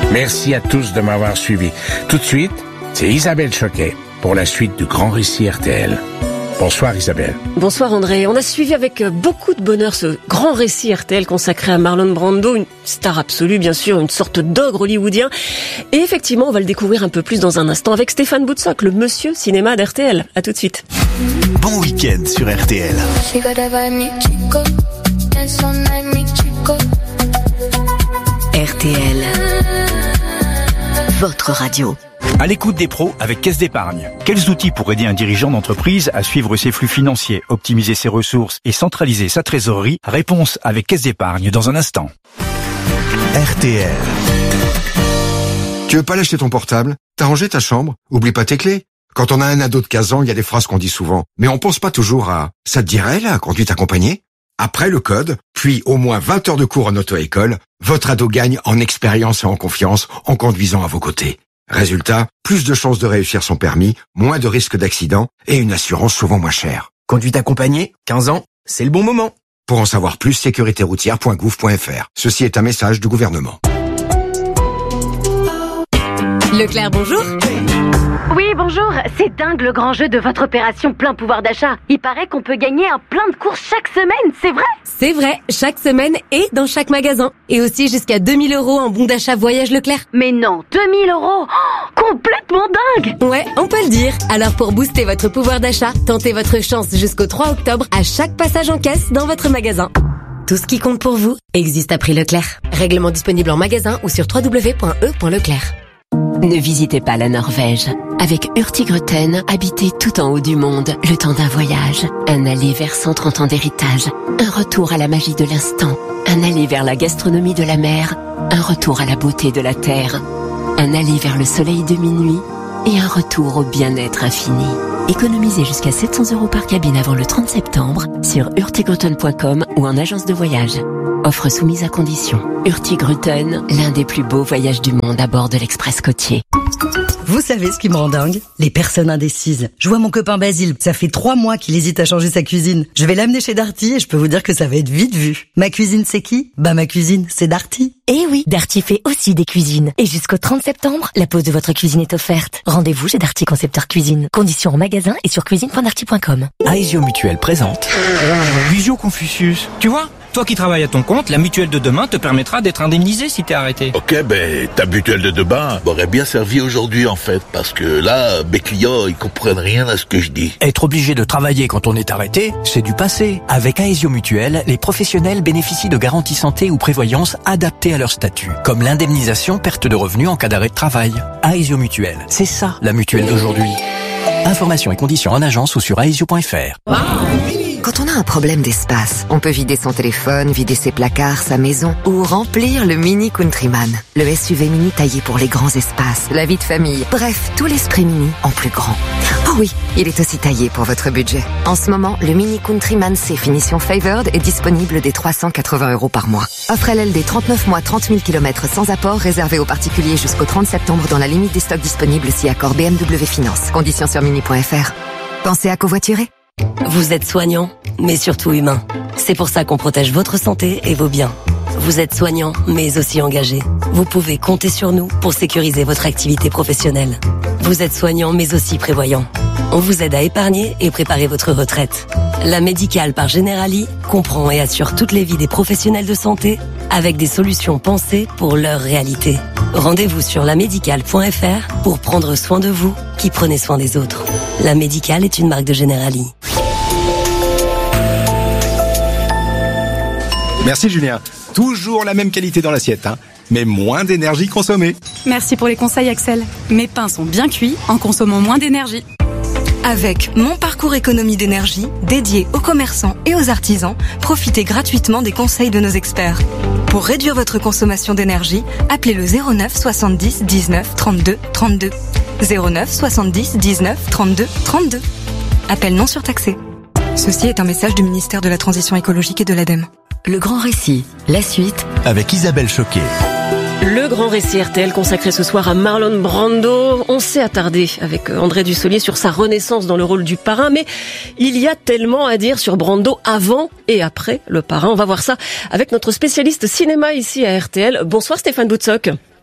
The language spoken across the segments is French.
Merci à tous de m'avoir suivi. Tout de suite, c'est Isabelle Choquet pour la suite du Grand Récit RTL. Bonsoir Isabelle. Bonsoir André. On a suivi avec beaucoup de bonheur ce Grand Récit RTL consacré à Marlon Brando, une star absolue bien sûr, une sorte d'ogre hollywoodien. Et effectivement, on va le découvrir un peu plus dans un instant avec Stéphane Boutsock, le monsieur cinéma d'RTL. À tout de suite. Bon week-end sur RTL. RTL, votre radio. À l'écoute des pros avec Caisse d'Épargne. Quels outils pour aider un dirigeant d'entreprise à suivre ses flux financiers, optimiser ses ressources et centraliser sa trésorerie? Réponse avec Caisse d'Épargne dans un instant. RTL. Tu veux pas lâcher ton portable? T'as rangé ta chambre? Oublie pas tes clés. Quand on a un ado de 15 ans, il y a des phrases qu'on dit souvent. Mais on pense pas toujours à « ça te dirait la conduite accompagnée ?» Après le code, puis au moins 20 heures de cours en auto-école, votre ado gagne en expérience et en confiance en conduisant à vos côtés. Résultat, plus de chances de réussir son permis, moins de risques d'accident et une assurance souvent moins chère. Conduite accompagnée, 15 ans, c'est le bon moment. Pour en savoir plus, sécuritéroutière.gouv.fr. Ceci est un message du gouvernement. Leclerc, bonjour. Oui, bonjour. C'est dingue le grand jeu de votre opération plein pouvoir d'achat. Il paraît qu'on peut gagner un plein de courses chaque semaine, c'est vrai? C'est vrai, chaque semaine et dans chaque magasin. Et aussi jusqu'à 2000 € en bon d'achat voyage Leclerc. Mais non, 2000 €, complètement dingue. Ouais, on peut le dire. Alors pour booster votre pouvoir d'achat, tentez votre chance jusqu'au 3 octobre à chaque passage en caisse dans votre magasin. Tout ce qui compte pour vous existe à prix Leclerc. Règlement disponible en magasin ou sur www.e.leclerc. Ne visitez pas la Norvège. Avec Hurtigruten, habitez tout en haut du monde, le temps d'un voyage. Un aller vers 130 ans d'héritage. Un retour à la magie de l'instant. Un aller vers la gastronomie de la mer. Un retour à la beauté de la terre. Un aller vers le soleil de minuit. Et un retour au bien-être infini. Économisez jusqu'à 700 € par cabine avant le 30 septembre sur hurtigruten.com ou en agence de voyage. Offre soumise à condition. Hurtigruten, l'un des plus beaux voyages du monde à bord de l'Express côtier. Vous savez ce qui me rend dingue? Les personnes indécises. Je vois mon copain Basile, ça fait 3 mois qu'il hésite à changer sa cuisine. Je vais l'amener chez Darty et je peux vous dire que ça va être vite vu. Ma cuisine, c'est qui? Bah ma cuisine, c'est Darty. Eh oui, Darty fait aussi des cuisines. Et jusqu'au 30 septembre, la pose de votre cuisine est offerte. Rendez-vous chez Darty Concepteur Cuisine. Conditions en magasin et sur cuisine.darty.com. Aesio Mutuelle présente Visio Confucius. Tu vois, toi qui travailles à ton compte, la mutuelle de demain te permettra d'être indemnisé si t'es arrêté. Ok, ta mutuelle de demain m'aurait bien servi aujourd'hui en fait, parce que là, mes clients, ils comprennent rien à ce que je dis. Être obligé de travailler quand on est arrêté, c'est du passé. Avec Aesio Mutuelle, les professionnels bénéficient de garanties santé ou prévoyance adaptées à leur statut, comme l'indemnisation perte de revenus en cas d'arrêt de travail. Aesio Mutuelle, c'est ça la mutuelle d'aujourd'hui. Informations et conditions en agence ou sur aesio.fr. Quand on a un problème d'espace, on peut vider son téléphone, vider ses placards, sa maison ou remplir le Mini Countryman. Le SUV mini taillé pour les grands espaces, la vie de famille, bref, tout l'esprit mini en plus grand. Oh oui, il est aussi taillé pour votre budget. En ce moment, le Mini Countryman C finition Favored est disponible dès 380 € par mois. Offre LLD 39 mois, 30 000 km sans apport, réservé aux particuliers jusqu'au 30 septembre dans la limite des stocks disponibles si accord BMW Finance. Conditions sur mini.fr. Pensez à covoiturer. Vous êtes soignant, mais surtout humain. C'est pour ça qu'on protège votre santé et vos biens. Vous êtes soignant, mais aussi engagé. Vous pouvez compter sur nous pour sécuriser votre activité professionnelle. Vous êtes soignant, mais aussi prévoyant. On vous aide à épargner et préparer votre retraite. La Médicale par Generali comprend et assure toutes les vies des professionnels de santé avec des solutions pensées pour leur réalité. Rendez-vous sur lamédicale.fr pour prendre soin de vous qui prenez soin des autres. La Médicale est une marque de Generali. Merci Julien. Toujours la même qualité dans l'assiette, mais moins d'énergie consommée. Merci pour les conseils Axel. Mes pains sont bien cuits en consommant moins d'énergie. Avec Mon Parcours Économie d'énergie, dédié aux commerçants et aux artisans, profitez gratuitement des conseils de nos experts. Pour réduire votre consommation d'énergie, appelez le 09 70 19 32 32. 09 70 19 32 32. Appel non surtaxé. Ceci est un message du ministère de la Transition écologique et de l'ADEME. Le Grand Récit, la suite avec Isabelle Choquet. Le Grand Récit RTL consacré ce soir à Marlon Brando. On s'est attardé avec André Dussolier sur sa renaissance dans le rôle du parrain, mais il y a tellement à dire sur Brando avant et après le parrain. On va voir ça avec notre spécialiste cinéma ici à RTL. Bonsoir Stéphane Boutsock.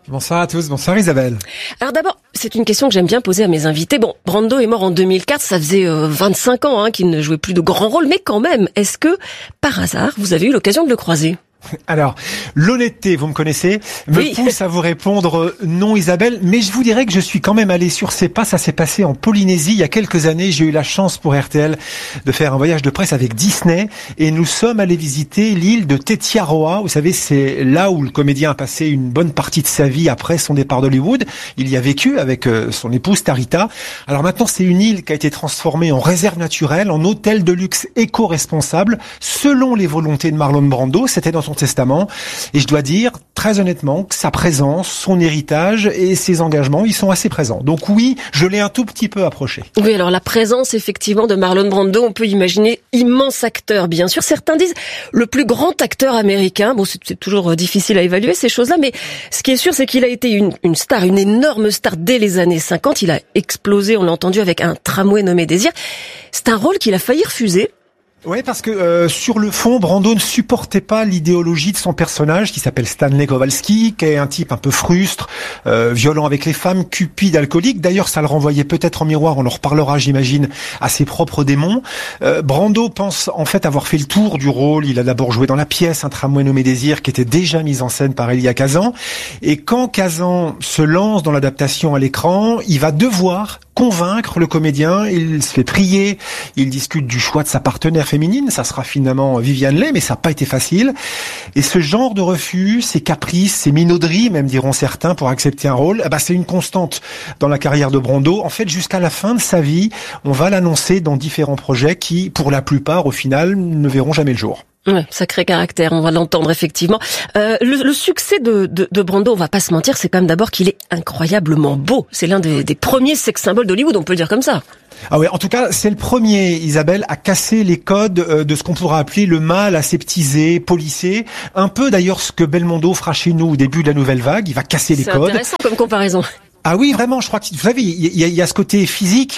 Bonsoir à tous, bonsoir Isabelle. Alors d'abord, c'est une question que j'aime bien poser à mes invités. Bon, Brando est mort en 2004, ça faisait 25 ans qu'il ne jouait plus de grands rôles, mais quand même, est-ce que, par hasard, vous avez eu l'occasion de le croiser ? Alors, l'honnêteté, vous me connaissez, me pousse à vous répondre non Isabelle, mais je vous dirais que je suis quand même allé sur ses pas. Ça s'est passé en Polynésie il y a quelques années. J'ai eu la chance pour RTL de faire un voyage de presse avec Disney et nous sommes allés visiter l'île de Tetiaroa. Vous savez, c'est là où le comédien a passé une bonne partie de sa vie après son départ d'Hollywood. Il y a vécu avec son épouse Tarita. Alors maintenant, c'est une île qui a été transformée en réserve naturelle, en hôtel de luxe éco-responsable, selon les volontés de Marlon Brando. C'était dans son testament, et je dois dire très honnêtement que sa présence, son héritage et ses engagements, ils sont assez présents. Donc oui, je l'ai un tout petit peu approché. Oui, alors la présence effectivement de Marlon Brando, on peut imaginer immense acteur, bien sûr. Certains disent le plus grand acteur américain. Bon, c'est toujours difficile à évaluer ces choses-là, mais ce qui est sûr, c'est qu'il a été une star, une énorme star dès les années 50. Il a explosé, on l'a entendu, avec Un tramway nommé Désir. C'est un rôle qu'il a failli refuser. Oui, parce que sur le fond, Brando ne supportait pas l'idéologie de son personnage qui s'appelle Stanley Kowalski, qui est un type un peu frustre, violent avec les femmes, cupide, alcoolique. D'ailleurs, ça le renvoyait peut-être en miroir, on en reparlera, j'imagine, à ses propres démons. Brando pense en fait avoir fait le tour du rôle. Il a d'abord joué dans la pièce Un tramway nommé Désir, qui était déjà mise en scène par Elia Kazan. Et quand Kazan se lance dans l'adaptation à l'écran, il va devoir convaincre le comédien. Il se fait prier, il discute du choix de sa partenaire féminine, ça sera finalement Viviane Leigh, mais ça n'a pas été facile. Et ce genre de refus, ces caprices, ces minauderies, même diront certains, pour accepter un rôle, c'est une constante dans la carrière de Brando. En fait, jusqu'à la fin de sa vie, on va l'annoncer dans différents projets qui, pour la plupart, au final, ne verront jamais le jour. Ouais, sacré caractère, on va l'entendre effectivement. Le succès de Brando, on va pas se mentir, c'est quand même d'abord qu'il est incroyablement beau. C'est l'un des premiers sex symboles d'Hollywood, on peut le dire comme ça. Ah ouais, en tout cas, c'est le premier, Isabelle, à casser les codes de ce qu'on pourra appeler le mâle aseptisé, polissé. Un peu d'ailleurs ce que Belmondo fera chez nous au début de la nouvelle vague. Il va casser les codes. C'est intéressant comme comparaison. Ah oui, vraiment, je crois que, vous savez, il y a ce côté physique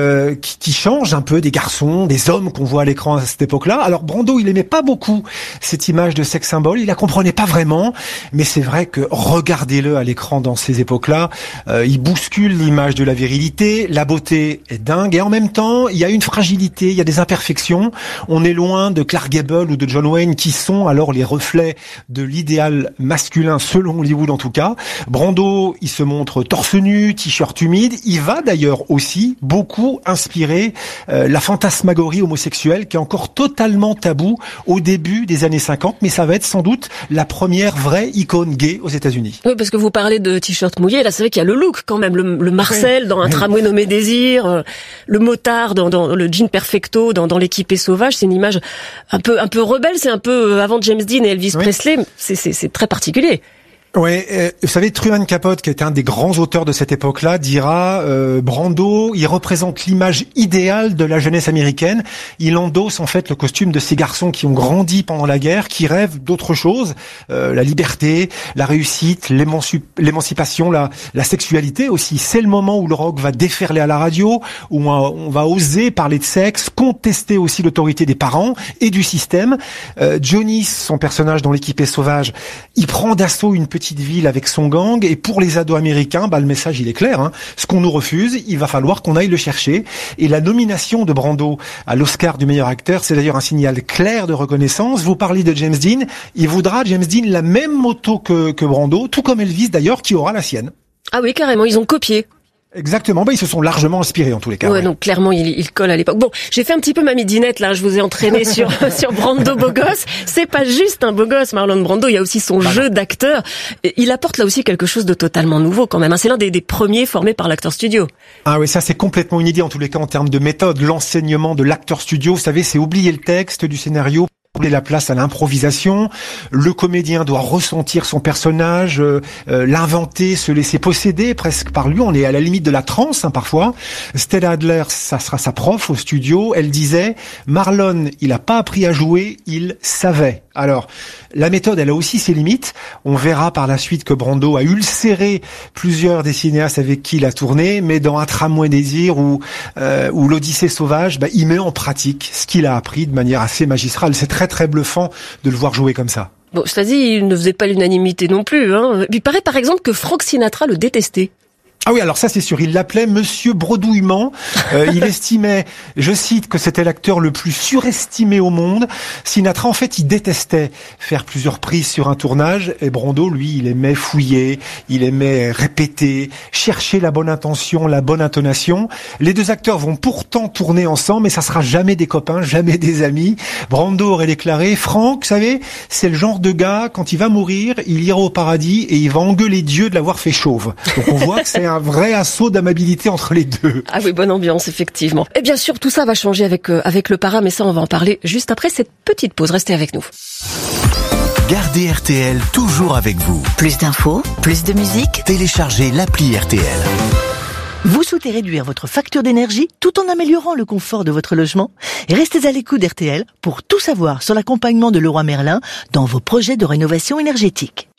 qui change un peu des garçons, des hommes qu'on voit à l'écran à cette époque-là. Alors Brando, il aimait pas beaucoup cette image de sex symbole, il la comprenait pas vraiment, mais c'est vrai que regardez-le à l'écran dans ces époques-là, il bouscule l'image de la virilité, la beauté est dingue, et en même temps, il y a une fragilité, il y a des imperfections. On est loin de Clark Gable ou de John Wayne qui sont alors les reflets de l'idéal masculin selon Hollywood en tout cas. Brando, il se montre torse nu, t-shirt humide. Il va d'ailleurs aussi beaucoup inspirer la fantasmagorie homosexuelle qui est encore totalement tabou au début des années 50, mais ça va être sans doute la première vraie icône gay aux États-Unis. Oui, parce que vous parlez de t-shirt mouillé, là c'est vrai qu'il y a le look quand même, le Marcel dans Un tramway nommé Désir, le motard dans le jean perfecto dans L'équipé sauvage, c'est une image un peu rebelle, c'est un peu avant James Dean et Elvis Presley, c'est très particulier. Oui, vous savez, Truman Capote, qui était un des grands auteurs de cette époque-là, dira Brando, il représente l'image idéale de la jeunesse américaine. Il endosse en fait le costume de ces garçons qui ont grandi pendant la guerre, qui rêvent d'autre chose, la liberté, la réussite, l'émancipation, la sexualité aussi. C'est le moment où le rock va déferler à la radio, où on va oser parler de sexe, contester aussi l'autorité des parents et du système. Johnny, son personnage dans L'équipé sauvage, il prend d'assaut une petite ville avec son gang, et pour les ados américains, le message il est clair, ce qu'on nous refuse, il va falloir qu'on aille le chercher. Et la nomination de Brando à l'Oscar du meilleur acteur, c'est d'ailleurs un signal clair de reconnaissance. Vous parlez de James Dean, il voudra James Dean la même moto que Brando, tout comme Elvis d'ailleurs, qui aura la sienne. Ah oui, carrément, ils ont copié. Exactement, ils se sont largement inspirés en tous les cas. Ouais, donc clairement il colle à l'époque. Bon, j'ai fait un petit peu ma midinette là, je vous ai entraîné sur Brando beau gosse. C'est pas juste un beau gosse, Marlon Brando, il y a aussi son jeu d'acteur. Il apporte là aussi quelque chose de totalement nouveau quand même. C'est l'un des premiers formés par l'Actor Studio. Ah oui, ça c'est complètement une idée en tous les cas en termes de méthode. L'enseignement de l'Actor Studio, vous savez, c'est oublier le texte du scénario, la place à l'improvisation. Le comédien doit ressentir son personnage, l'inventer, se laisser posséder presque par lui. On est à la limite de la transe parfois. Stella Adler, ça sera sa prof au studio. Elle disait Marlon, il a pas appris à jouer, il savait. Alors, la méthode, elle a aussi ses limites. On verra par la suite que Brando a ulcéré plusieurs des cinéastes avec qui il a tourné, mais dans Un tramway Désir ou l'Odyssée sauvage, il met en pratique ce qu'il a appris de manière assez magistrale. C'est très très bluffant de le voir jouer comme ça. Bon, cela dit, il ne faisait pas l'unanimité non plus. Il paraît par exemple que Frank Sinatra le détestait. Ah oui, alors ça c'est sûr, il l'appelait Monsieur Bredouillement. Il estimait, je cite, que c'était l'acteur le plus surestimé au monde. Sinatra, en fait, il détestait faire plusieurs prises sur un tournage. Et Brando, lui, il aimait fouiller, il aimait répéter, chercher la bonne intention, la bonne intonation. Les deux acteurs vont pourtant tourner ensemble, mais ça sera jamais des copains, jamais des amis. Brando aurait déclaré, Franck, vous savez, c'est le genre de gars, quand il va mourir, il ira au paradis et il va engueuler Dieu de l'avoir fait chauve. Donc on voit que c'est un vrai assaut d'amabilité entre les deux. Ah oui, bonne ambiance, effectivement. Et bien sûr, tout ça va changer avec le Parrain, mais ça, on va en parler juste après cette petite pause. Restez avec nous. Gardez RTL toujours avec vous. Plus d'infos, plus de musique. Téléchargez l'appli RTL. Vous souhaitez réduire votre facture d'énergie tout en améliorant le confort de votre logement? Restez à l'écoute d'RTL pour tout savoir sur l'accompagnement de Leroy Merlin dans vos projets de rénovation énergétique.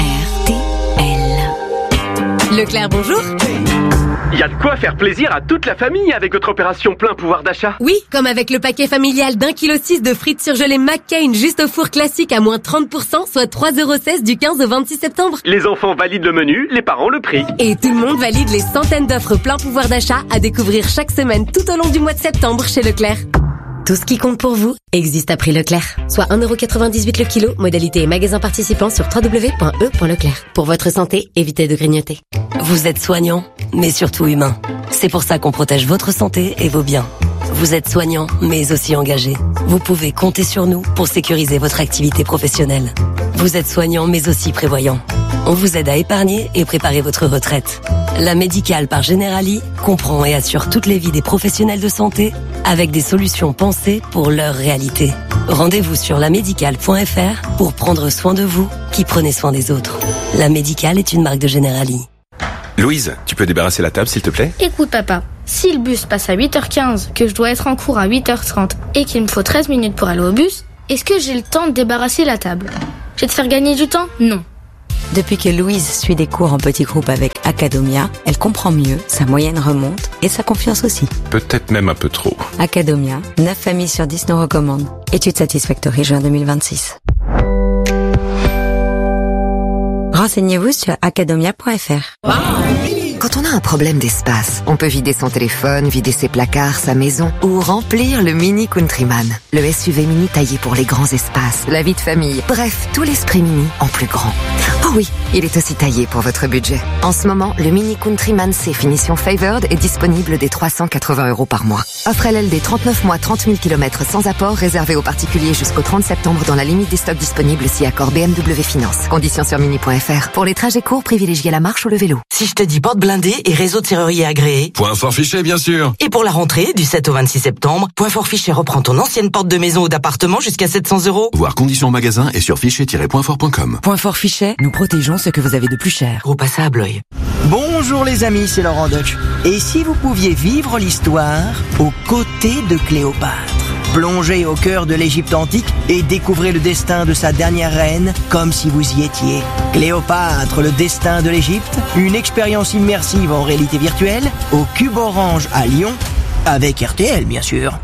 Leclerc, bonjour. Il y a de quoi faire plaisir à toute la famille avec votre opération plein pouvoir d'achat. Oui, comme avec le paquet familial d'1,6 kg de frites surgelées McCain juste au four classique à moins 30%, soit 3,16€ du 15 au 26 septembre. Les enfants valident le menu, les parents le prix. Et tout le monde valide les centaines d'offres plein pouvoir d'achat à découvrir chaque semaine tout au long du mois de septembre chez Leclerc. Tout ce qui compte pour vous existe à prix Leclerc. Soit 1,98€ le kilo, modalité et magasin participant sur www.e.leclerc. Pour votre santé, évitez de grignoter. Vous êtes soignant, mais surtout humain. C'est pour ça qu'on protège votre santé et vos biens. Vous êtes soignant, mais aussi engagé. Vous pouvez compter sur nous pour sécuriser votre activité professionnelle. Vous êtes soignant, mais aussi prévoyant. On vous aide à épargner et préparer votre retraite. La Médicale par Generali comprend et assure toutes les vies des professionnels de santé avec des solutions pensées pour leur réalité. Rendez-vous sur lamédicale.fr pour prendre soin de vous qui prenez soin des autres. La Médicale est une marque de Generali. Louise, tu peux débarrasser la table s'il te plaît? Écoute papa, si le bus passe à 8h15, que je dois être en cours à 8h30 et qu'il me faut 13 minutes pour aller au bus, est-ce que j'ai le temps de débarrasser la table? Je vais te faire gagner du temps? Non. Depuis que Louise suit des cours en petits groupes avec Academia, elle comprend mieux, sa moyenne remonte et sa confiance aussi. Peut-être même un peu trop. Academia, 9 familles sur 10 nous recommandent. Étude Satisfactory juin 2026. Renseignez-vous sur academia.fr. Quand on a un problème d'espace, on peut vider son téléphone, vider ses placards, sa maison ou remplir le Mini Countryman. Le SUV mini taillé pour les grands espaces, la vie de famille, bref, tout l'esprit mini en plus grand. Oh oui, il est aussi taillé pour votre budget. En ce moment, le Mini Countryman C finition Favored est disponible dès 380€ par mois. Offre LLD 39 mois, 30 000 km sans apport, réservé aux particuliers jusqu'au 30 septembre dans la limite des stocks disponibles si accord BMW Finance. Conditions sur mini.fr. Pour les trajets courts, privilégiez la marche ou le vélo. Si je te dis porte blindée et réseau de serrurier agréé. Point fort fichet, bien sûr. Et pour la rentrée, du 7 au 26 septembre, Point fort fichet reprend ton ancienne porte de maison ou d'appartement jusqu'à 700€. Voir conditions en magasin et sur fichet-pointfort.com. Point fort fichet, nous protégeons ce que vous avez de plus cher. Gros passage à Blois. Bonjour les amis, c'est Laurent Deutsch. Et si vous pouviez vivre l'histoire aux côtés de Cléopâtre? Plongez au cœur de l'Égypte antique et découvrez le destin de sa dernière reine comme si vous y étiez. Cléopâtre, le destin de l'Égypte, une expérience immersive en réalité virtuelle au Cube Orange à Lyon, avec RTL bien sûr.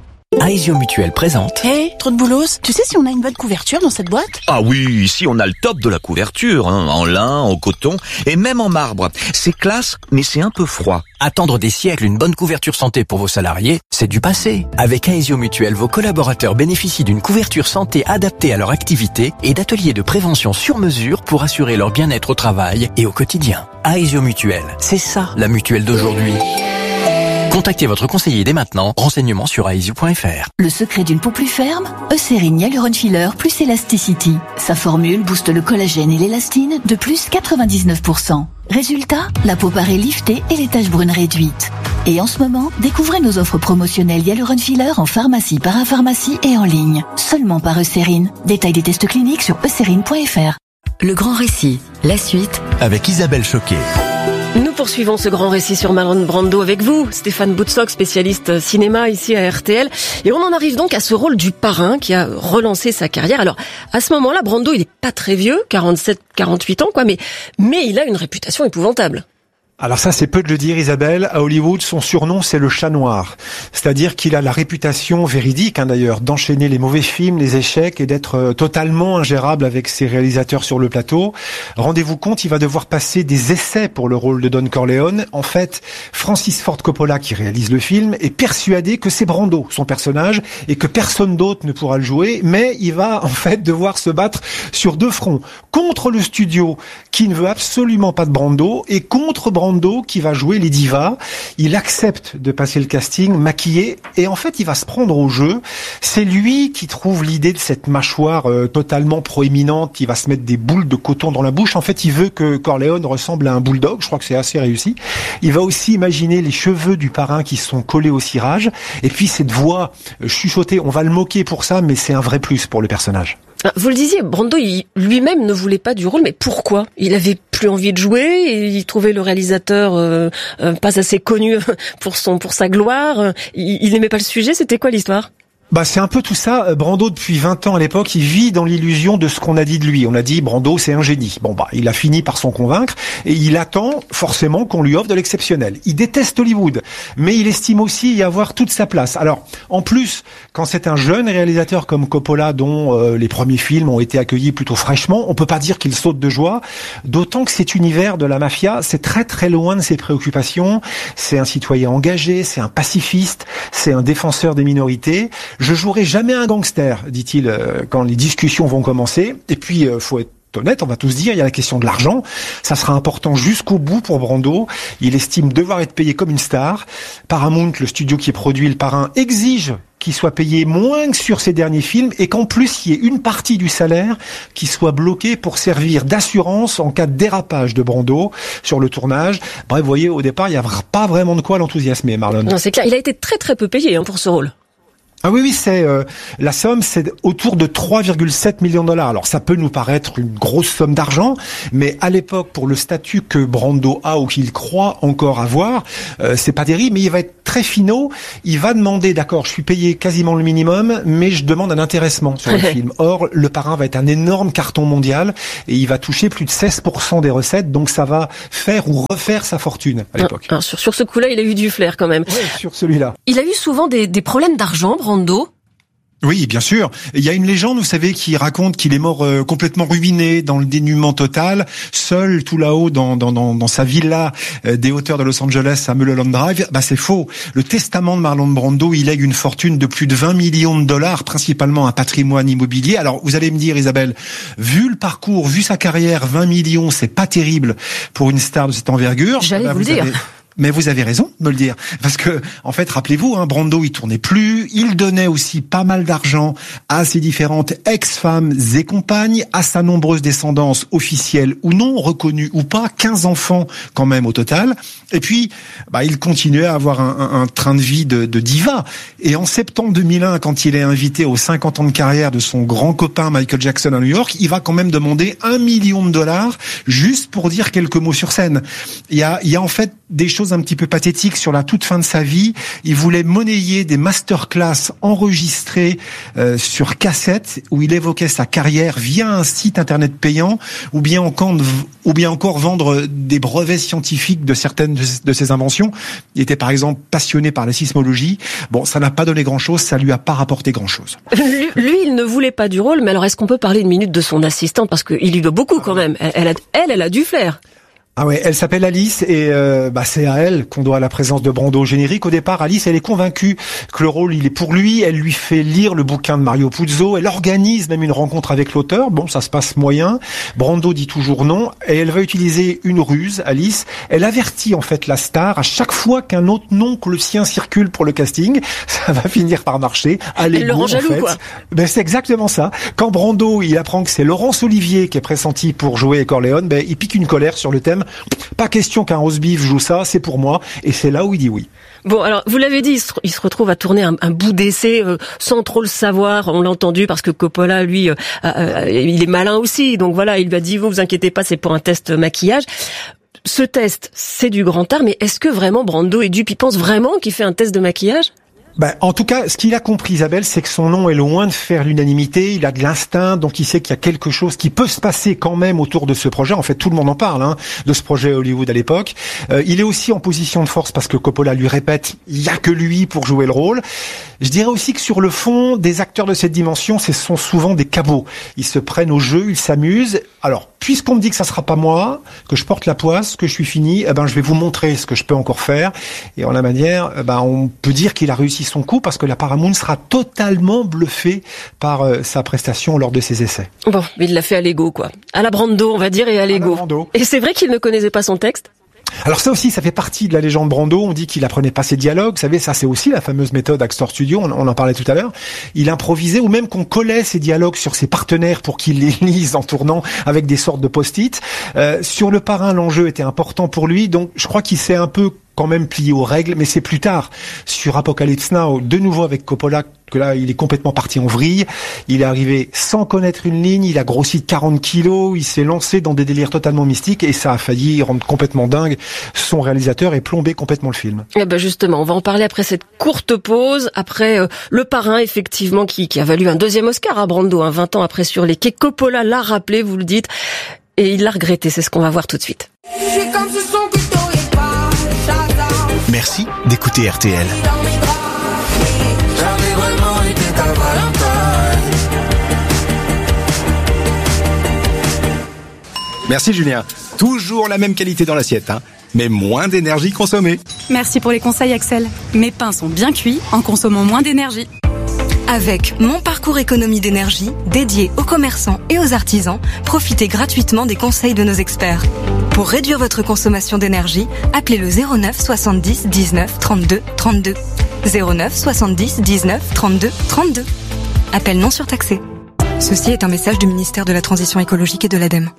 Aesio Mutuel présente. Hé, trop de boulos, tu sais si on a une bonne couverture dans cette boîte? Ah oui, ici on a le top de la couverture, en lin, en coton et même en marbre. C'est classe, mais c'est un peu froid. Attendre des siècles une bonne couverture santé pour vos salariés, c'est du passé. Avec Aesio Mutuel, vos collaborateurs bénéficient d'une couverture santé adaptée à leur activité et d'ateliers de prévention sur mesure pour assurer leur bien-être au travail et au quotidien. Aesio Mutuel, c'est ça la mutuelle d'aujourd'hui. Contactez votre conseiller dès maintenant. Renseignements sur aesio.fr. Le secret d'une peau plus ferme? Eucérine Hyaluron Filler plus Elasticity. Sa formule booste le collagène et l'élastine de plus 99%. Résultat, la peau paraît liftée et les taches brunes réduites. Et en ce moment, découvrez nos offres promotionnelles Hyaluron Filler en pharmacie, parapharmacie et en ligne. Seulement par Eucérine. Détail des tests cliniques sur eucérine.fr. Le grand récit, la suite. Avec Isabelle Choquet. Nous poursuivons ce grand récit sur Marlon Brando avec vous, Stéphane Boutsock, spécialiste cinéma ici à RTL. Et on en arrive donc à ce rôle du parrain qui a relancé sa carrière. Alors, à ce moment-là, Brando, il est pas très vieux, 47, 48 ans, quoi, mais il a une réputation épouvantable. Alors ça, c'est peu de le dire, Isabelle. À Hollywood, son surnom, c'est le chat noir. C'est-à-dire qu'il a la réputation véridique, d'ailleurs, d'enchaîner les mauvais films, les échecs et d'être totalement ingérable avec ses réalisateurs sur le plateau. Rendez-vous compte, il va devoir passer des essais pour le rôle de Don Corleone. En fait, Francis Ford Coppola, qui réalise le film, est persuadé que c'est Brando, son personnage, et que personne d'autre ne pourra le jouer, mais il va, en fait, devoir se battre sur deux fronts. Contre le studio, qui ne veut absolument pas de Brando, et contre Brando, qui va jouer les divas. Il accepte de passer le casting maquillé et en fait il va se prendre au jeu. C'est lui qui trouve l'idée de cette mâchoire totalement proéminente qui va se mettre des boules de coton dans la bouche. En fait il veut que Corleone ressemble à un bulldog. Je crois que c'est assez réussi. Il va aussi imaginer les cheveux du parrain qui sont collés au cirage et puis cette voix chuchotée. On va le moquer pour ça mais c'est un vrai plus pour le personnage. Vous le disiez, Brando lui-même ne voulait pas du rôle, mais pourquoi ? Il avait plus envie de jouer, et il trouvait le réalisateur pas assez connu pour sa gloire, il n'aimait pas le sujet, c'était quoi l'histoire ? C'est un peu tout ça. Brando, depuis 20 ans à l'époque, il vit dans l'illusion de ce qu'on a dit de lui. On a dit Brando, c'est un génie. Il a fini par s'en convaincre et il attend forcément qu'on lui offre de l'exceptionnel. Il déteste Hollywood, mais il estime aussi y avoir toute sa place. Alors, en plus, quand c'est un jeune réalisateur comme Coppola, dont les premiers films ont été accueillis plutôt fraîchement, on peut pas dire qu'il saute de joie, d'autant que cet univers de la mafia, c'est très très loin de ses préoccupations. C'est un citoyen engagé, c'est un pacifiste, c'est un défenseur des minorités. Je jouerai jamais un gangster, dit-il quand les discussions vont commencer. Et puis, faut être honnête, on va tous dire, il y a la question de l'argent. Ça sera important jusqu'au bout pour Brando. Il estime devoir être payé comme une star. Paramount, le studio qui produit Le Parrain, exige qu'il soit payé moins que sur ses derniers films et qu'en plus, il y ait une partie du salaire qui soit bloquée pour servir d'assurance en cas de dérapage de Brando sur le tournage. Bref, vous voyez, au départ, il n'y a pas vraiment de quoi l'enthousiasmer, Marlon. Non, c'est clair. Il a été très très peu payé pour ce rôle. Ah oui, c'est la somme, c'est autour de 3,7 millions de dollars. Alors ça peut nous paraître une grosse somme d'argent, mais à l'époque, pour le statut que Brando a ou qu'il croit encore avoir, c'est pas terrible. Mais il va être très finot. Il va demander, d'accord, je suis payé quasiment le minimum, mais je demande un intéressement sur le film. Or, Le Parrain va être un énorme carton mondial et il va toucher plus de 16% des recettes, donc ça va faire ou refaire sa fortune à l'époque. Alors, sur ce coup-là, il a eu du flair quand même. Oui, sur celui-là. Il a eu souvent des problèmes d'argent, Brando. Oui, bien sûr. Il y a une légende, vous savez, qui raconte qu'il est mort complètement ruiné, dans le dénuement total, seul tout là-haut dans sa villa des hauteurs de Los Angeles à Mulholland Drive. C'est faux. Le testament de Marlon Brando, il lègue une fortune de plus de 20 millions de dollars, principalement un patrimoine immobilier. Alors, vous allez me dire, Isabelle, vu le parcours, vu sa carrière, 20 millions, c'est pas terrible pour une star de cette envergure. J'allais vous le dire. Mais vous avez raison de me le dire. Parce que, en fait, rappelez-vous, Brando, il tournait plus. Il donnait aussi pas mal d'argent à ses différentes ex-femmes et compagnes, à sa nombreuse descendance officielle ou non, reconnue ou pas, 15 enfants quand même au total. Et puis, il continuait à avoir un train de vie de diva. Et en septembre 2001, quand il est invité aux 50 ans de carrière de son grand copain Michael Jackson à New York, il va quand même demander 1 million de dollars juste pour dire quelques mots sur scène. Il y a en fait des choses un petit peu pathétiques sur la toute fin de sa vie. Il voulait monnayer des masterclass enregistrés sur cassette où il évoquait sa carrière via un site internet payant ou bien encore vendre des brevets scientifiques de certaines de ses inventions. Il était par exemple passionné par la sismologie. Ça n'a pas donné grand-chose, ça lui a pas rapporté grand-chose. Lui, il ne voulait pas du rôle, mais alors est-ce qu'on peut parler une minute de son assistante parce qu'il lui doit beaucoup quand même. Elle a du flair. Ah ouais, elle s'appelle Alice et c'est à elle qu'on doit la présence de Brando au générique. Au départ, Alice, elle est convaincue que le rôle, il est pour lui. Elle lui fait lire le bouquin de Mario Puzo. Elle organise même une rencontre avec l'auteur. Ça se passe moyen. Brando dit toujours non et elle va utiliser une ruse, Alice. Elle avertit en fait la star à chaque fois qu'un autre nom que le sien circule pour le casting. Ça va finir par marcher. Elle le rend jaloux, quoi. C'est exactement ça. Quand Brando, il apprend que c'est Laurence Olivier qui est pressenti pour jouer Corleone, il pique une colère sur le thème. Pas question qu'un roast beef joue ça, c'est pour moi. Et c'est là où il dit oui. Bon, alors, vous l'avez dit, il se retrouve à tourner un bout d'essai sans trop le savoir. On l'a entendu parce que Coppola, lui, il est malin aussi. Donc voilà, il lui a dit, vous inquiétez pas, c'est pour un test maquillage. Ce test, c'est du grand art, mais est-ce que vraiment Brando est dupe? Il pense vraiment qu'il fait un test de maquillage? En tout cas, ce qu'il a compris, Isabelle, c'est que son nom est loin de faire l'unanimité. Il a de l'instinct, donc il sait qu'il y a quelque chose qui peut se passer quand même autour de ce projet. En fait, tout le monde en parle, de ce projet Hollywood à l'époque. Il est aussi en position de force parce que Coppola lui répète, il y a que lui pour jouer le rôle. Je dirais aussi que sur le fond, des acteurs de cette dimension, ce sont souvent des cabots. Ils se prennent au jeu, ils s'amusent. Alors, puisqu'on me dit que ça sera pas moi, que je porte la poisse, que je suis fini, je vais vous montrer ce que je peux encore faire. Et en la manière, on peut dire qu'il a réussi son coup parce que la Paramount sera totalement bluffée par sa prestation lors de ses essais. Bon, mais il l'a fait à l'ego, quoi. À la Brando, on va dire, et à l'ego. Et c'est vrai qu'il ne connaissait pas son texte? Alors ça aussi, ça fait partie de la légende Brando. On dit qu'il apprenait pas ses dialogues. Vous savez, ça c'est aussi la fameuse méthode Actor Studio. On en parlait tout à l'heure. Il improvisait ou même qu'on collait ses dialogues sur ses partenaires pour qu'ils les lisent en tournant avec des sortes de post-it. Sur le Parrain, l'enjeu était important pour lui. Donc je crois qu'il s'est un peu quand même plié aux règles, mais c'est plus tard, sur Apocalypse Now, de nouveau avec Coppola, que là, il est complètement parti en vrille. Il est arrivé sans connaître une ligne, il a grossi de 40 kilos, il s'est lancé dans des délires totalement mystiques, et ça a failli rendre complètement dingue son réalisateur et plomber complètement le film. Justement, on va en parler après cette courte pause, après Le Parrain, effectivement, qui a valu un deuxième Oscar à Brando, 20 ans après Sur les quais. Coppola l'a rappelé, vous le dites, et il l'a regretté, c'est ce qu'on va voir tout de suite. Merci d'écouter RTL. Merci Julien. Toujours la même qualité dans l'assiette, mais moins d'énergie consommée. Merci pour les conseils, Axel. Mes pains sont bien cuits en consommant moins d'énergie. Avec Mon Parcours Économie d'énergie, dédié aux commerçants et aux artisans, profitez gratuitement des conseils de nos experts. Pour réduire votre consommation d'énergie, appelez le 09 70 19 32 32. 09 70 19 32 32. Appel non surtaxé. Ceci est un message du ministère de la Transition écologique et de l'ADEME.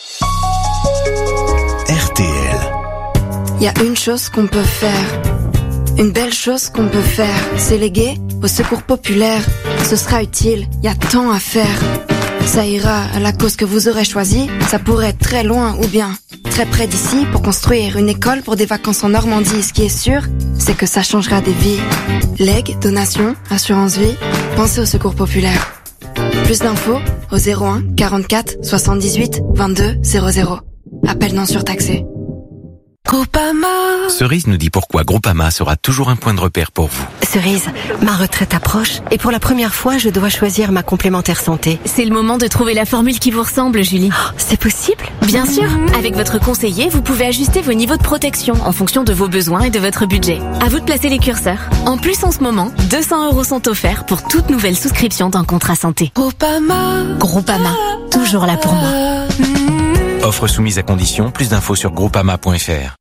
RTL. Il y a une chose qu'on peut faire. Une belle chose qu'on peut faire. C'est léguer au secours populaire. Ce sera utile, il y a tant à faire. Ça ira à la cause que vous aurez choisie. Ça pourrait être très loin ou bien très près d'ici pour construire une école pour des vacances en Normandie. Ce qui est sûr, c'est que ça changera des vies. Legs, donations, assurance vie, pensez au secours populaire. Plus d'infos au 01 44 78 22 00. Appel non surtaxé. Groupama. Cerise nous dit pourquoi Groupama sera toujours un point de repère pour vous. Cerise, ma retraite approche et pour la première fois, je dois choisir ma complémentaire santé. C'est le moment de trouver la formule qui vous ressemble, Julie. Oh, c'est possible ? Bien sûr. Avec votre conseiller, vous pouvez ajuster vos niveaux de protection en fonction de vos besoins et de votre budget. À vous de placer les curseurs. En plus, en ce moment, 200 € sont offerts pour toute nouvelle souscription d'un contrat santé. Groupama, toujours là pour moi. Offre soumise à condition, plus d'infos sur groupama.fr.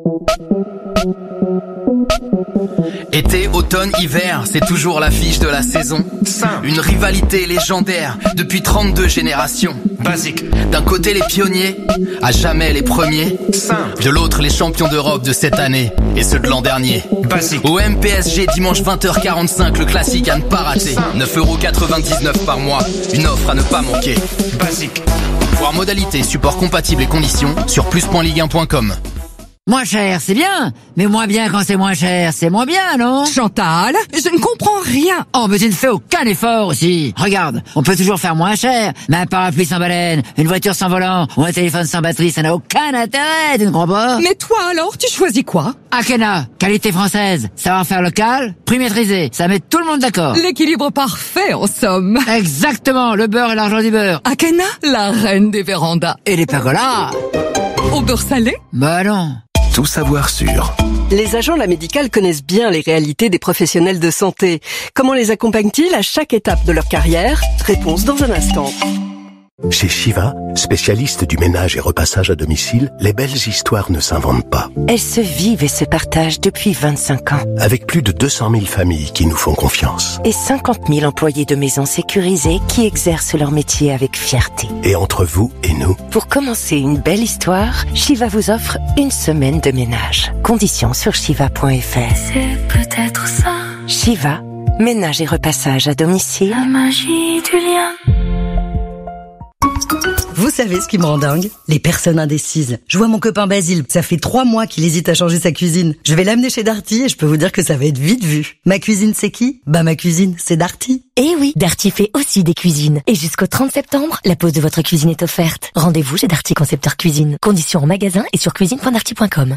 Été, automne, hiver, c'est toujours l'affiche de la saison. Une rivalité légendaire depuis 32 générations. Basique. D'un côté les pionniers, à jamais les premiers. De l'autre les champions d'Europe de cette année et ceux de l'an dernier. Basique. Au MPSG dimanche 20h45, le classique à ne pas rater. 9,99 € par mois, une offre à ne pas manquer. Basique. Voir modalités, support compatible et conditions sur plus.ligue1.com. Moins cher, c'est bien, mais moins bien quand c'est moins cher, c'est moins bien, non? Chantal, je ne comprends rien. Oh, mais tu ne fais aucun effort aussi. Regarde, on peut toujours faire moins cher, mais un parapluie sans baleine, une voiture sans volant, ou un téléphone sans batterie, ça n'a aucun intérêt, tu ne crois pas? Mais toi alors, tu choisis quoi? Akena, qualité française, savoir-faire local, prix maîtrisé, ça met tout le monde d'accord. L'équilibre parfait, en somme. Exactement, le beurre et l'argent du beurre. Akena, la reine des vérandas. Et les pergolas. Au beurre salé? Bah non. Tout savoir sur. Les agents de la médicale connaissent bien les réalités des professionnels de santé. Comment les accompagnent-ils à chaque étape de leur carrière? Réponse dans un instant. Chez Shiva, spécialiste du ménage et repassage à domicile, les belles histoires ne s'inventent pas. Elles se vivent et se partagent depuis 25 ans. Avec plus de 200 000 familles qui nous font confiance. Et 50 000 employés de maisons sécurisées qui exercent leur métier avec fierté. Et entre vous et nous. Pour commencer une belle histoire, Shiva vous offre une semaine de ménage. Conditions sur shiva.fr. C'est peut-être ça. Shiva, ménage et repassage à domicile. La magie du lien. Vous Vous savez ce qui me rend dingue? Les personnes indécises. Je vois mon copain Basile, ça fait 3 mois qu'il hésite à changer sa cuisine. Je vais l'amener chez Darty et je peux vous dire que ça va être vite vu. Ma cuisine, c'est qui? Bah ma cuisine, c'est Darty. Eh oui, Darty fait aussi des cuisines. Et jusqu'au 30 septembre, la pose de votre cuisine est offerte. Rendez-vous chez Darty Concepteur Cuisine. Conditions en magasin et sur cuisine.darty.com.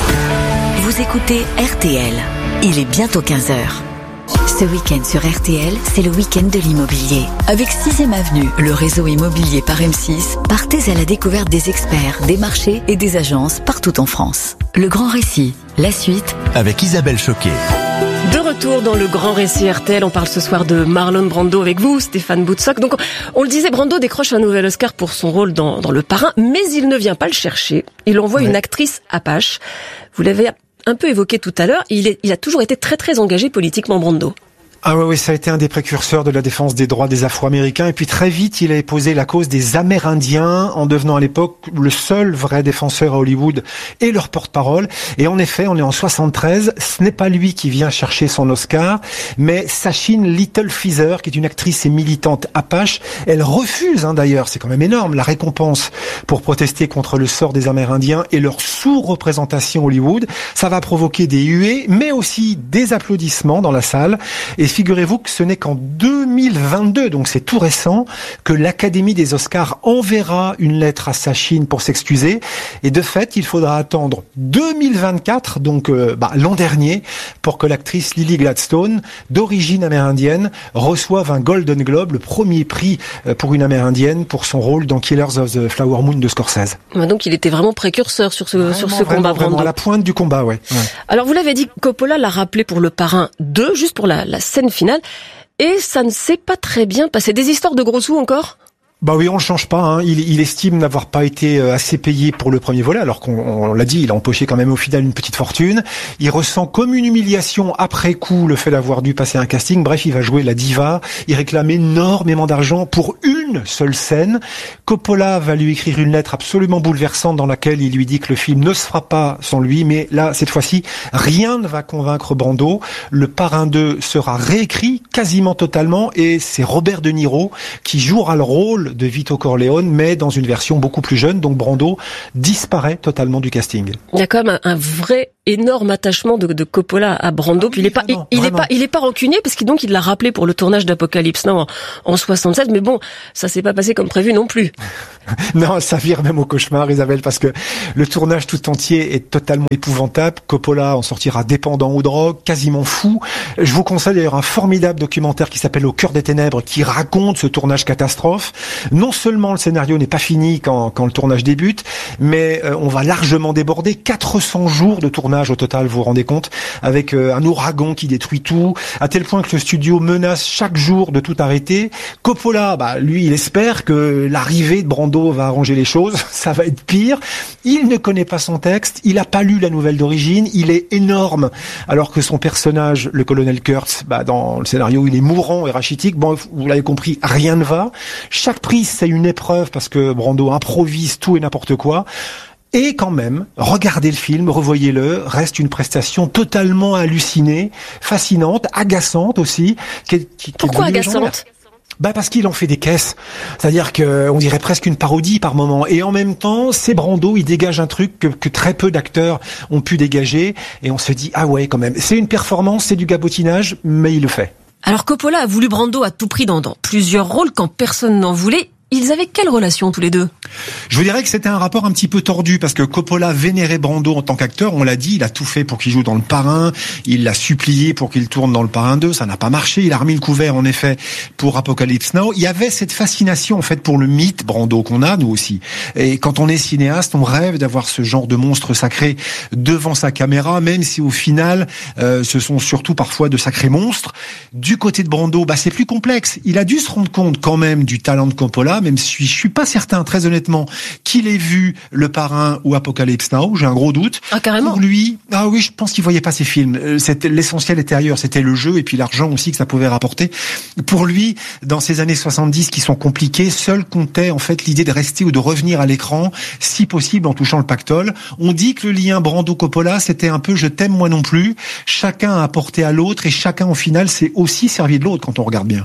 Vous écoutez RTL. Il est bientôt 15h. Ce week-end sur RTL, c'est le week-end de l'immobilier. Avec 6e Avenue, le réseau immobilier par M6, partez à la découverte des experts, des marchés et des agences partout en France. Le grand récit, la suite, avec Isabelle Choquet. De retour dans le grand récit RTL, on parle ce soir de Marlon Brando avec vous, Stéphane Boutsock. Donc, on le disait, Brando décroche un nouvel Oscar pour son rôle dans Le Parrain, mais il ne vient pas le chercher. Il envoie une actrice apache. Vous l'avez un peu évoqué tout à l'heure, il a toujours été très très engagé politiquement, Brando. Ah oui, ça a été un des précurseurs de la défense des droits des Afro-Américains. Et puis très vite, il a épousé la cause des Amérindiens en devenant à l'époque le seul vrai défenseur à Hollywood et leur porte-parole. Et en effet, on est en 73. Ce n'est pas lui qui vient chercher son Oscar, mais Sacheen Little Feather, qui est une actrice et militante apache. Elle refuse, d'ailleurs, c'est quand même énorme, la récompense pour protester contre le sort des Amérindiens et leur sous-représentation Hollywood. Ça va provoquer des huées, mais aussi des applaudissements dans la salle. Et figurez-vous que ce n'est qu'en 2022, donc c'est tout récent, que l'Académie des Oscars enverra une lettre à Sacheen pour s'excuser. Et de fait, il faudra attendre 2024, donc l'an dernier, pour que l'actrice Lily Gladstone, d'origine amérindienne, reçoive un Golden Globe, le premier prix pour une amérindienne, pour son rôle dans Killers of the Flower Moon de Scorsese. Donc il était vraiment précurseur sur ce combat, Brando. À la pointe du combat, ouais. Alors vous l'avez dit, Coppola l'a rappelé pour Le Parrain 2, juste pour la scène finale, et ça ne s'est pas très bien passé. Des histoires de gros sous encore ? Bah oui, on le change pas. Il estime n'avoir pas été assez payé pour le premier volet, alors qu'on l'a dit, il a empoché quand même au final une petite fortune. Il ressent comme une humiliation après coup le fait d'avoir dû passer un casting. Bref, il va jouer la diva. Il réclame énormément d'argent pour une seule scène. Coppola va lui écrire une lettre absolument bouleversante dans laquelle il lui dit que le film ne se fera pas sans lui. Mais là, cette fois-ci, rien ne va convaincre Brando. Le Parrain 2 sera réécrit quasiment totalement et c'est Robert De Niro qui jouera le rôle de Vito Corleone, mais dans une version beaucoup plus jeune. Donc Brando disparaît totalement du casting. Il y a quand même un vrai énorme attachement de Coppola à Brando. Puis il est pas rancunier parce qu'il l'a rappelé pour le tournage d'Apocalypse Now en 67. Mais bon, ça s'est pas passé comme prévu non plus. Non, ça vire même au cauchemar, Isabelle, parce que le tournage tout entier est totalement épouvantable. Coppola en sortira dépendant aux drogues, quasiment fou. Je vous conseille d'ailleurs un formidable documentaire qui s'appelle Au cœur des ténèbres, qui raconte ce tournage catastrophe. Non seulement le scénario n'est pas fini quand le tournage débute, mais on va largement déborder. 400 jours de tournage au total, vous vous rendez compte, avec un ouragan qui détruit tout, à tel point que le studio menace chaque jour de tout arrêter. Coppola, lui, il espère que l'arrivée de Brando va arranger les choses, ça va être pire. Il ne connaît pas son texte, il n'a pas lu la nouvelle d'origine, il est énorme, alors que son personnage, le colonel Kurtz, dans le scénario, il est mourant et rachitique. Bon, vous l'avez compris, rien ne va. Chaque prise, c'est une épreuve parce que Brando improvise tout et n'importe quoi. Et quand même, regardez le film, revoyez-le, reste une prestation totalement hallucinée, fascinante, agaçante aussi. Pourquoi agaçante ? Parce qu'il en fait des caisses. C'est-à-dire qu'on dirait presque une parodie par moment. Et en même temps, c'est Brando, il dégage un truc que très peu d'acteurs ont pu dégager. Et on se dit, ah ouais, quand même. C'est une performance, c'est du gabotinage, mais il le fait. Alors Coppola a voulu Brando à tout prix dans plusieurs rôles quand personne n'en voulait. Ils avaient quelle relation tous les deux ? Je vous dirais que c'était un rapport un petit peu tordu parce que Coppola vénérait Brando en tant qu'acteur. On l'a dit, il a tout fait pour qu'il joue dans Le Parrain. Il l'a supplié pour qu'il tourne dans Le Parrain 2. Ça n'a pas marché. Il a remis le couvert, en effet, pour Apocalypse Now. Il y avait cette fascination, en fait, pour le mythe Brando qu'on a, nous aussi. Et quand on est cinéaste, on rêve d'avoir ce genre de monstre sacré devant sa caméra, même si au final, ce sont surtout parfois de sacrés monstres. Du côté de Brando, c'est plus complexe. Il a dû se rendre compte quand même du talent de Coppola, même si je suis pas certain, très honnêtement, qu'il ait vu Le Parrain ou Apocalypse Now. J'ai un gros doute. Ah, carrément. Pour lui, oui, je pense qu'il voyait pas ses films. L'essentiel était ailleurs. C'était le jeu et puis l'argent aussi que ça pouvait rapporter. Pour lui, dans ces années 70 qui sont compliquées, seul comptait, en fait, l'idée de rester ou de revenir à l'écran, si possible, en touchant le pactole. On dit que le lien Brando-Coppola, c'était un peu je t'aime moi non plus. Chacun a apporté à l'autre et chacun, au final, s'est aussi servi de l'autre quand on regarde bien.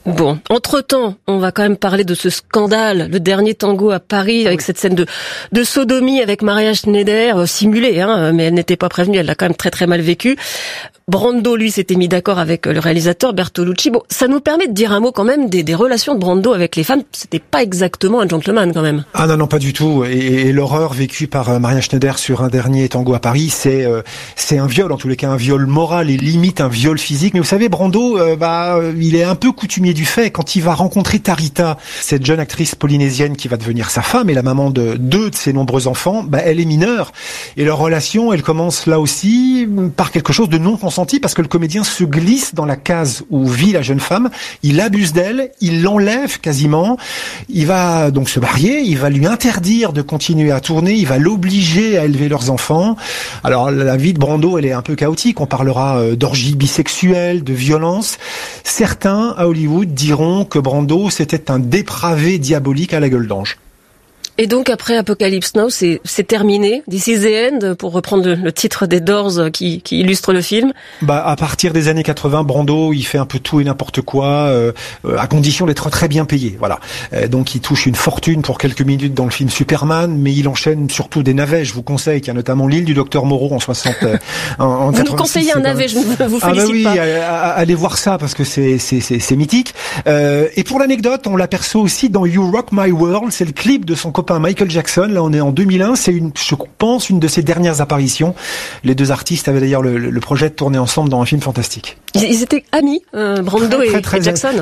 Bon, entre-temps, on va quand même parler de ce scandale, le dernier tango à Paris, avec cette scène de sodomie avec Maria Schneider, simulée, mais elle n'était pas prévenue, elle l'a quand même très très mal vécu. Brando, lui, s'était mis d'accord avec le réalisateur Bertolucci. Bon, ça nous permet de dire un mot quand même des relations de Brando avec les femmes. C'était pas exactement un gentleman quand même. Ah non, pas du tout. Et l'horreur vécue par Maria Schneider sur un dernier tango à Paris, c'est un viol, en tous les cas un viol moral et limite un viol physique. Mais vous savez, Brando, il est un peu coutumier du fait. Quand il va rencontrer Tarita, cette jeune actrice polynésienne qui va devenir sa femme et la maman de 2 de ses nombreux enfants, elle est mineure. Et leur relation, elle commence là aussi par quelque chose de non consenti, parce que le comédien se glisse dans la case où vit la jeune femme, il abuse d'elle, il l'enlève quasiment, il va donc se marier, il va lui interdire de continuer à tourner, il va l'obliger à élever leurs enfants. Alors la vie de Brando, elle est un peu chaotique, on parlera d'orgie bisexuelle, de violence. Certains à Hollywood diront que Brando c'était un dépravé diabolique à la gueule d'ange. Et donc après Apocalypse Now, c'est terminé. This is the end, pour reprendre le titre des Doors qui illustre le film. À partir des années 80, Brando, il fait un peu tout et n'importe quoi, à condition d'être très bien payé. Voilà. Donc il touche une fortune pour quelques minutes dans le film Superman, mais il enchaîne surtout des navets. Je vous conseille qu'il y a notamment L'île du Docteur Moreau en 60. En vous 86, nous conseillez un navet, je ne vous félicite pas. Allez voir ça parce que c'est mythique. Et pour l'anecdote, on l'aperçoit aussi dans You Rock My World. C'est le clip de son copain Michael Jackson. Là, on est en 2001. C'est je pense, une de ses dernières apparitions. Les deux artistes avaient d'ailleurs le projet de tourner ensemble dans un film fantastique. Ils étaient amis, Brando et Jackson.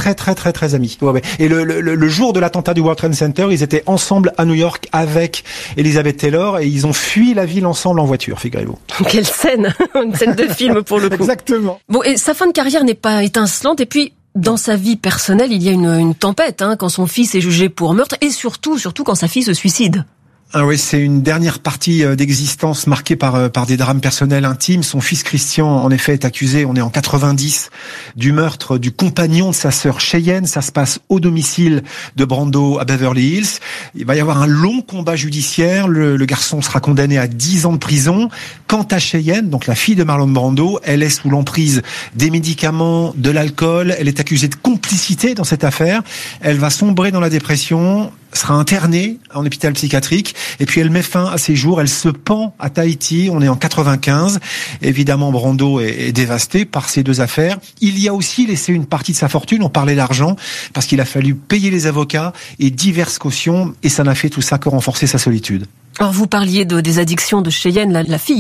Très amis. Ouais. Et le jour de l'attentat du World Trade Center, ils étaient ensemble à New York avec Elizabeth Taylor et ils ont fui la ville ensemble en voiture, figurez-vous. Quelle scène, une scène de film pour le coup. Exactement. Bon, et sa fin de carrière n'est pas étincelante, et puis dans sa vie personnelle, il y a une tempête, quand son fils est jugé pour meurtre, et surtout quand sa fille se suicide. Ah oui, c'est une dernière partie d'existence marquée par des drames personnels intimes. Son fils Christian, en effet, est accusé, on est en 90, du meurtre du compagnon de sa sœur Cheyenne. Ça se passe au domicile de Brando à Beverly Hills. Il va y avoir un long combat judiciaire. Le garçon sera condamné à 10 ans de prison. Quant à Cheyenne, donc la fille de Marlon Brando, elle est sous l'emprise des médicaments, de l'alcool. Elle est accusée de complicité dans cette affaire. Elle va sombrer dans la dépression, sera internée en hôpital psychiatrique, et puis elle met fin à ses jours. Elle se pend à Tahiti, on est en 95. Évidemment, Brando est dévasté par ces deux affaires. Il y a aussi laissé une partie de sa fortune, on parlait d'argent, parce qu'il a fallu payer les avocats et diverses cautions, et ça n'a fait tout ça que renforcer sa solitude. Alors vous parliez des addictions de Cheyenne, la fille